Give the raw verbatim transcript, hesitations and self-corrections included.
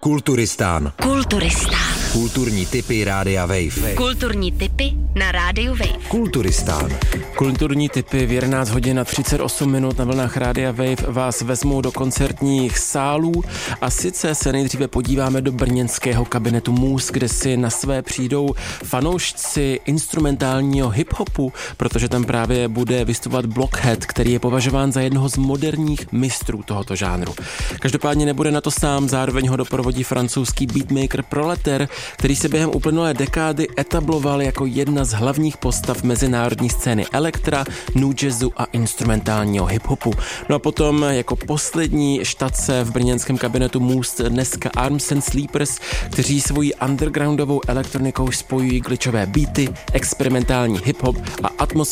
Kulturistán. Kulturistán. Kulturní tipy Rádia Wave. Kulturní tipy na Rádiu Wave. Kulturistán. Kulturní tipy v jedenáct hodin a třicet osm minut na vlnách Rádia Wave vás vezmou do koncertních sálů a sice se nejdříve podíváme do brněnského kabinetu Mus, kde si na své přijdou fanoušci instrumentálního hip-hopu, protože tam právě bude vystupovat Blockhead, který je považován za jednoho z moderních mistrů tohoto žánru. Každopádně nebude na to sám, zároveň ho doprovodí francouzský beatmaker Proleter, který se během uplynulé dekády etabloval jako jedna z hlavních postav mezinárodní scény elektra, nu jazzu a instrumentálního hip-hopu. No a potom jako poslední štace v brněnském kabinetu Mus dneska Arms and Sleepers, kteří svojí undergroundovou elektronikou spojují glitchové beaty, experimentální hip-hop a atmosféru